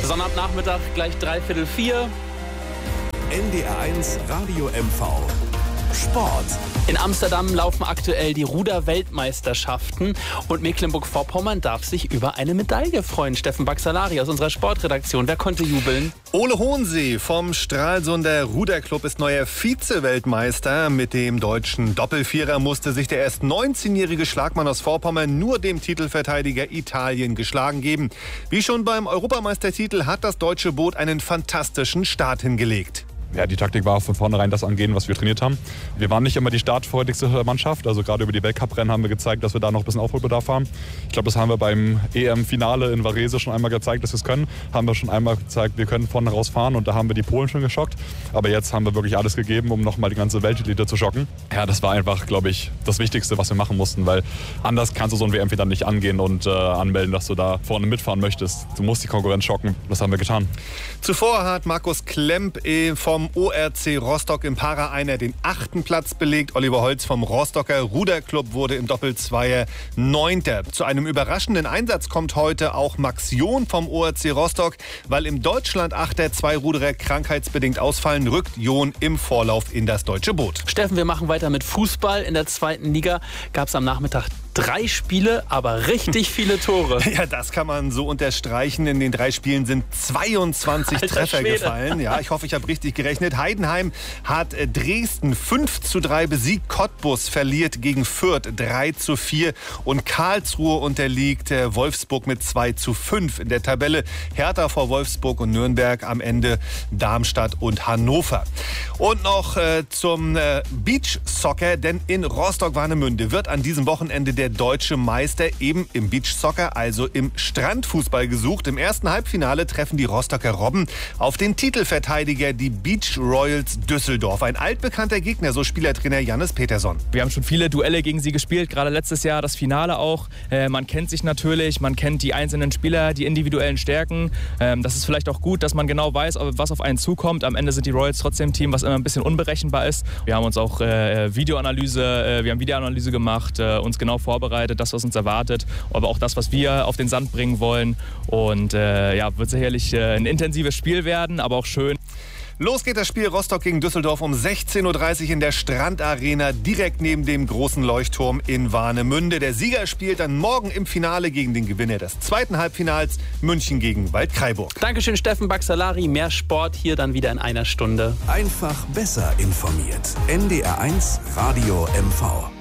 Sonnabendnachmittag, gleich 3:45. NDR1 Radio MV Sport. In Amsterdam laufen aktuell die Ruder-Weltmeisterschaften und Mecklenburg-Vorpommern darf sich über eine Medaille freuen. Steffen Baxalari aus unserer Sportredaktion. Wer konnte jubeln? Ole Hohensee vom Stralsunder Ruderclub ist neuer Vize-Weltmeister. Mit dem deutschen Doppelvierer musste sich der erst 19-jährige Schlagmann aus Vorpommern nur dem Titelverteidiger Italien geschlagen geben. Wie schon beim Europameistertitel hat das deutsche Boot einen fantastischen Start hingelegt. Ja, die Taktik war von vornherein das angehen, was wir trainiert haben. Wir waren nicht immer die startfreudigste Mannschaft. Also gerade über die Weltcuprennen haben wir gezeigt, dass wir da noch ein bisschen Aufholbedarf haben. Ich glaube, das haben wir beim EM-Finale in Varese schon einmal gezeigt, dass wir es können. Haben wir schon einmal gezeigt, wir können vorne rausfahren und da haben wir die Polen schon geschockt. Aber jetzt haben wir wirklich alles gegeben, um nochmal die ganze Weltelite zu schocken. Ja, das war einfach, glaube ich, das Wichtigste, was wir machen mussten, weil anders kannst du so ein WM-Finale nicht angehen und anmelden, dass du da vorne mitfahren möchtest. Du musst die Konkurrenz schocken. Das haben wir getan. Zuvor hat Markus Klemp vom ORC Rostock im Para-Einer den 8. Platz belegt. Oliver Holz vom Rostocker Ruderclub wurde im Doppelzweier 9. Zu einem überraschenden Einsatz kommt heute auch Max John vom ORC Rostock. Weil im Deutschland-Achter 2 Ruderer krankheitsbedingt ausfallen, rückt John im Vorlauf in das deutsche Boot. Steffen, wir machen weiter mit Fußball. In der 2. Liga gab es am Nachmittag 3 Spiele, aber richtig viele Tore. Ja, das kann man so unterstreichen. In den 3 Spielen sind 22 Treffer gefallen. Ja, ich hoffe, ich habe richtig gerechnet. Heidenheim hat Dresden 5:3 besiegt. Cottbus verliert gegen Fürth 3:4. Und Karlsruhe unterliegt Wolfsburg mit 2:5 in der Tabelle. Hertha vor Wolfsburg und Nürnberg, am Ende Darmstadt und Hannover. Und noch zum Beachsoccer, denn in Rostock-Warnemünde wird an diesem Wochenende der deutsche Meister eben im Beachsoccer, also im Strandfußball gesucht. Im ersten Halbfinale treffen die Rostocker Robben auf den Titelverteidiger, die Beach Royals Düsseldorf. Ein altbekannter Gegner, so Spielertrainer Jannis Peterson. Wir haben schon viele Duelle gegen sie gespielt, gerade letztes Jahr das Finale auch. Man kennt sich natürlich, man kennt die einzelnen Spieler, die individuellen Stärken. Das ist vielleicht auch gut, dass man genau weiß, was auf einen zukommt. Am Ende sind die Royals trotzdem ein Team, was immer ein bisschen unberechenbar ist. Wir haben uns auch Videoanalyse gemacht, uns genau vorbereitet, das, was uns erwartet, aber auch das, was wir auf den Sand bringen wollen. Und wird sicherlich ein intensives Spiel werden, aber auch schön. Los geht das Spiel Rostock gegen Düsseldorf um 16:30 Uhr in der Strandarena, direkt neben dem großen Leuchtturm in Warnemünde. Der Sieger spielt dann morgen im Finale gegen den Gewinner des 2. Halbfinals, München gegen Waldkraiburg. Dankeschön, Steffen Baxalari. Mehr Sport hier dann wieder in einer Stunde. Einfach besser informiert. NDR1 Radio MV.